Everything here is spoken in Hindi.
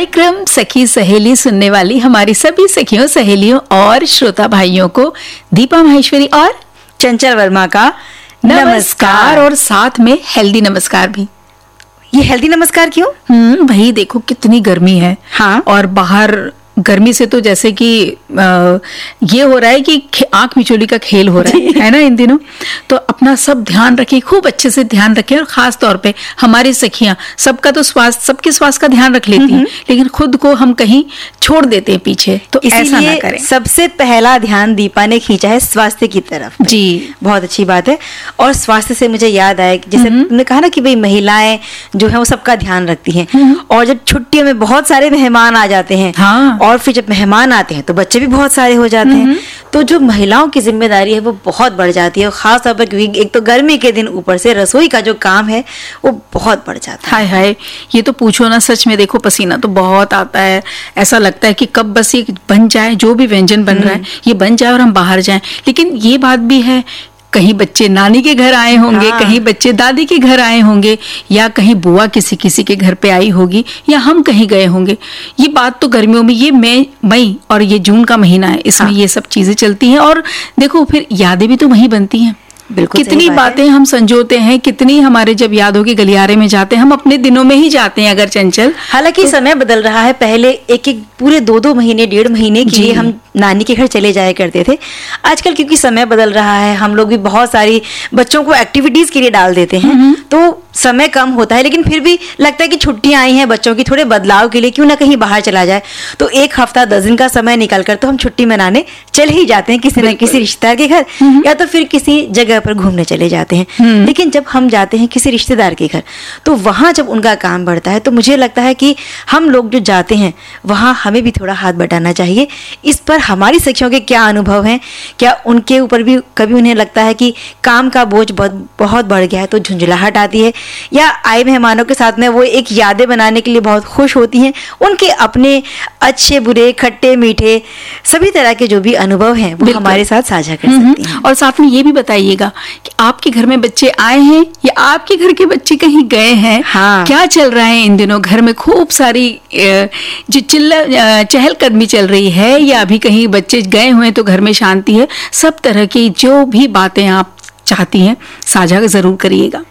कार्यक्रम सखी सहेली सुनने वाली हमारी सभी सखियों, सहेलियों और श्रोता भाइयों को दीपा माहेश्वरी और चंचल वर्मा का नमस्कार। और साथ में हेल्दी नमस्कार भी। ये हेल्दी नमस्कार क्यों? भाई देखो कितनी गर्मी है। हाँ। और बाहर गर्मी से तो जैसे कि ये हो रहा है कि आंख मिचोली का खेल हो रहा है ना इन दिनों। तो अपना सब ध्यान रखें, खूब अच्छे से ध्यान रखें। और खास तौर पे हमारी सखियां, सबका तो स्वास्थ्य, सबके स्वास्थ्य का ध्यान रख लेती हैं, लेकिन खुद को हम कहीं छोड़ देते हैं पीछे। तो ऐसा ना करें। सबसे पहला ध्यान दीपा ने खींचा है स्वास्थ्य की तरफ। जी, बहुत अच्छी बात है। और स्वास्थ्य से मुझे याद आया, जैसे तुमने कहा ना कि भाई महिलाएं जो है वो सबका ध्यान रखती हैं। और जब छुट्टियों में बहुत सारे मेहमान आ जाते हैं, हाँ। और फिर जब मेहमान आते हैं तो बच्चे भी बहुत सारे हो जाते हैं, तो जो महिलाओं की जिम्मेदारी है वो बहुत बढ़ जाती है। और खास तौर पर क्योंकि एक तो गर्मी के दिन ऊपर से रसोई का जो काम है वो बहुत बढ़ जाता है। हाय हाय, ये तो पूछो ना, सच में देखो पसीना तो बहुत आता है। ऐसा लगता है कि कब बस ये बन जाए, जो भी व्यंजन बन रहा है ये बन जाए और हम बाहर जाएं। लेकिन ये बात भी है, कहीं बच्चे नानी के घर आए होंगे, हाँ। कहीं बच्चे दादी के घर आए होंगे, या कहीं बुआ किसी किसी के घर पे आई होगी, या हम कहीं गए होंगे। ये बात तो गर्मियों में, ये मई और ये जून का महीना है, इसमें हाँ। ये सब चीजें चलती हैं। और देखो फिर यादें भी तो वहीं बनती हैं। बिल्कुल कितनी बातें हम संजोते हैं, कितनी हमारे जब याद होगी गलियारे में जाते हैं, हम अपने दिनों में ही जाते हैं अगर चंचल। हालांकि समय बदल रहा है। पहले एक एक पूरे 2-2 महीने, 1.5 महीने के लिए हम नानी के घर चले जाया करते थे। आजकल क्योंकि समय बदल रहा है, हम लोग भी बहुत सारी बच्चों को एक्टिविटीज के लिए डाल देते हैं, तो समय कम होता है। लेकिन फिर भी लगता है कि छुट्टियां आई हैं बच्चों की, थोड़े बदलाव के लिए क्यों ना कहीं बाहर चला जाए। तो 1 हफ्ता 10 दिन का समय निकाल कर तो हम छुट्टी मनाने चले ही जाते हैं, किसी न किसी रिश्तेदार के घर, या तो फिर किसी जगह पर घूमने चले जाते हैं। लेकिन जब हम जाते हैं किसी रिश्तेदार के घर, तो वहां जब उनका काम बढ़ता है, तो मुझे लगता है कि हम लोग जो जाते हैं वहां हमें भी थोड़ा हाथ बटाना चाहिए। इस पर हमारी सखियों के क्या अनुभव हैं? क्या उनके ऊपर भी कभी उन्हें लगता है कि काम का बोझ बहुत बढ़ गया है तो झुंझलाहट आती है, या आए मेहमानों के साथ में वो एक यादें बनाने के लिए बहुत खुश होती हैं? उनके अपने अच्छे बुरे, खट्टे मीठे सभी तरह के जो भी अनुभव हैं वो हमारे साथ साझा कर सकती हैं। और साथ में ये भी बताइएगा कि आपके घर में बच्चे आए हैं या आपके घर के बच्चे कहीं गए हैं। हाँ। क्या चल रहा है इन दिनों घर में? खूब सारी जो चहलकदमी चल रही है, या अभी कहीं बच्चे गए हुए हैं तो घर में शांति है? सब तरह की जो भी बातें आप चाहती हैं साझा जरूर करिएगा।